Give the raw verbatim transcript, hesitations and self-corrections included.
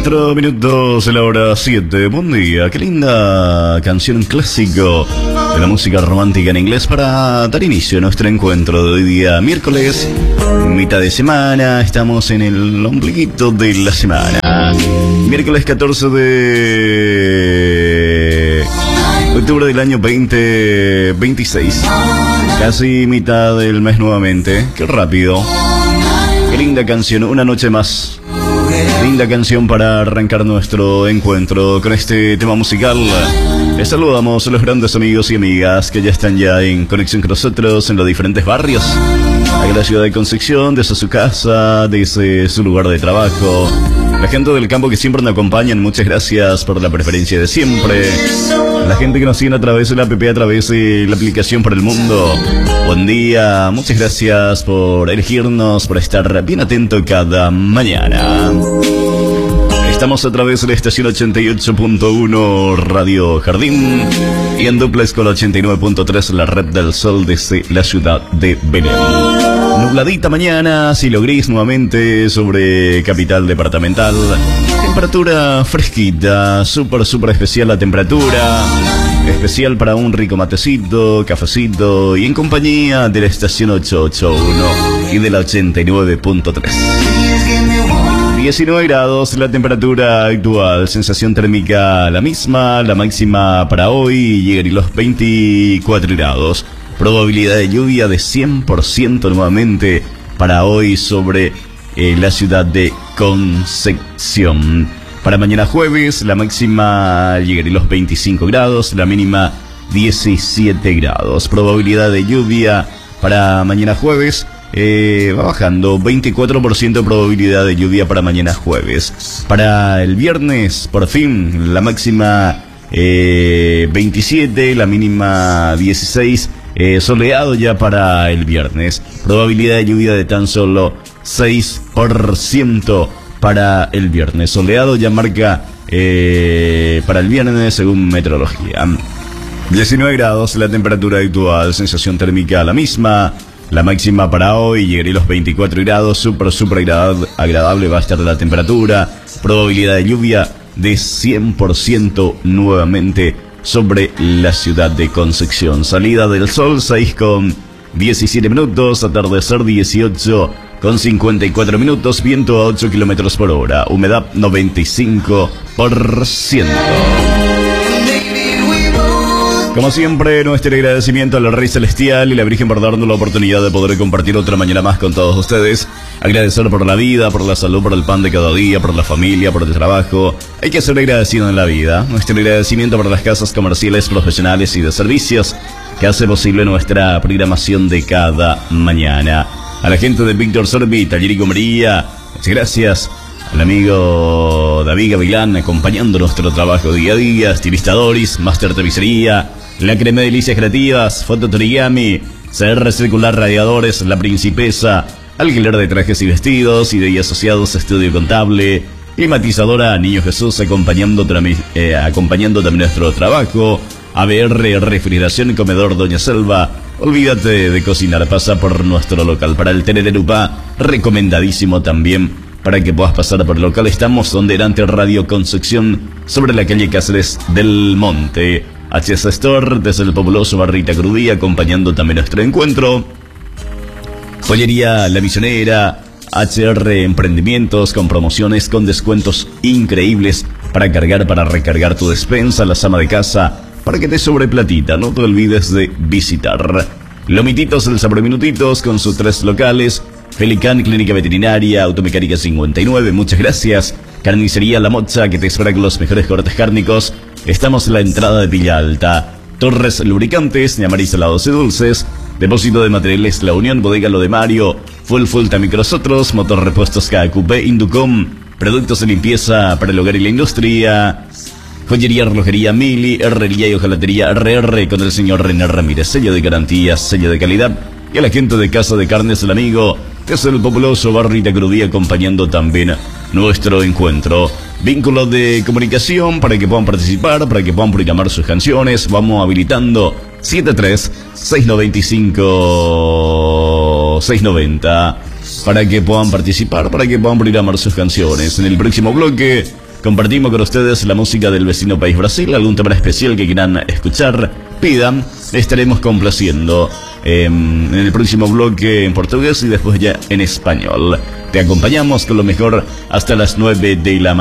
Cuatro minutos de la hora siete. Buen día, qué linda canción, un clásico de la música romántica en inglés para dar inicio a nuestro encuentro de hoy día, miércoles, mitad de semana. Estamos en el ombliguito de la semana. Miércoles catorce de octubre del año veinte veintiséis. Casi mitad del mes nuevamente. Qué rápido. Qué linda canción, una noche más. Linda canción para arrancar nuestro encuentro con este tema musical. Les saludamos a los grandes amigos y amigas que ya están ya en conexión con nosotros en los diferentes barrios. Aquí en la ciudad de Concepción, desde su casa, desde su lugar de trabajo. La gente del campo que siempre nos acompañan, muchas gracias por la preferencia de siempre. La gente que nos sigue a través de la app, a través de la aplicación para el mundo. Buen día, muchas gracias por elegirnos, por estar bien atento cada mañana. Estamos a través de la estación ochenta y ocho punto uno Radio Jardín y en duplex con ochenta y nueve punto tres la red del sol desde la ciudad de Belén. Nubladita mañana, cielo gris nuevamente sobre capital departamental. Temperatura fresquita, súper, súper especial la temperatura. Especial para un rico matecito, cafecito y en compañía de la estación ochocientos ochenta y uno y de la ochenta y nueve punto tres. diecinueve grados la temperatura actual, sensación térmica la misma, la máxima para hoy llega a los veinticuatro grados. Probabilidad de lluvia de cien por ciento nuevamente para hoy sobre eh, la ciudad de Concepción. Para mañana jueves la máxima llegará a los veinticinco grados, la mínima diecisiete grados. Probabilidad de lluvia para mañana jueves eh, va bajando, veinticuatro por ciento probabilidad de lluvia para mañana jueves. Para el viernes, por fin, la máxima eh, veintisiete, la mínima dieciséis. Eh, soleado ya para el viernes. Probabilidad de lluvia de tan solo seis por ciento para el viernes. Soleado ya marca eh, para el viernes según meteorología. diecinueve grados la temperatura actual, sensación térmica la misma. La máxima para hoy llegará a los veinticuatro grados, súper, súper agradable va a estar la temperatura. Probabilidad de lluvia de cien por ciento nuevamente sobre la ciudad de Concepción. Salida del sol seis con diecisiete minutos, atardecer dieciocho con cincuenta y cuatro minutos, viento a ocho kilómetros por hora, humedad noventa y cinco por ciento. Como siempre, nuestro agradecimiento al Rey Celestial y la Virgen por darnos la oportunidad de poder compartir otra mañana más con todos ustedes. Agradecer por la vida, por la salud, por el pan de cada día, por la familia, por el trabajo. Hay que ser agradecido en la vida. Nuestro agradecimiento por las casas comerciales, profesionales y de servicios que hace posible nuestra programación de cada mañana. A la gente de Víctor Sorbi, Taller y Comería, muchas gracias. Al amigo David Gavilán acompañando nuestro trabajo día a día. Estilista Doris, Master Tapicería, La Crema de Delicias Creativas, Foto Torigami, C R Circular Radiadores, La Principesa, alquiler de trajes y vestidos y de ahí asociados, estudio contable, climatizadora Niño Jesús acompañando, eh, acompañando también nuestro trabajo. A B R Refrigeración y Comedor Doña Selva. Olvídate de cocinar, pasa por nuestro local. Para el Tenererupá, recomendadísimo también para que puedas pasar por el local. Estamos donde era antes Radio Concepción, sobre la calle Cáceres del Monte. H S Store, desde el populoso Barrita Crudía, acompañando también nuestro encuentro. Joyería La Misionera, H R Emprendimientos con promociones, con descuentos increíbles para cargar, para recargar tu despensa, la ama de casa, para que te sobre platita. No te olvides de visitar Lomititos del Sabor Minutitos con sus tres locales. Felicán, Clínica Veterinaria, Automecánica cincuenta y nueve, muchas gracias. Carnicería La Mocha, que te espera con los mejores cortes cárnicos. Estamos en la entrada de Villa Alta. Torres Lubricantes, Ñamari Salados y Dulces. Depósito de Materiales La Unión, Bodega Lo de Mario, Full Full Tamicrosotros, Motor Repuestos K Q P, Inducom, Productos de Limpieza para el Hogar y la Industria. Joyería, Relojería Mili, Herrería y Hojalatería R R con el señor René Ramírez, sello de garantía, sello de calidad. Y a la gente de Casa de Carnes El Amigo, desde el populoso Barrita Crudía, acompañando también nuestro encuentro. Vínculos de comunicación para que puedan participar, para que puedan programar sus canciones. Vamos habilitando siete tres seis nueve cinco seis nueve cero para que puedan participar, para que puedan programar sus canciones. En el próximo bloque compartimos con ustedes la música del vecino país Brasil. Algún tema especial que quieran escuchar, pidan, estaremos complaciendo eh, en el próximo bloque en portugués y después ya en español. Te acompañamos con lo mejor hasta las nueve de la mañana.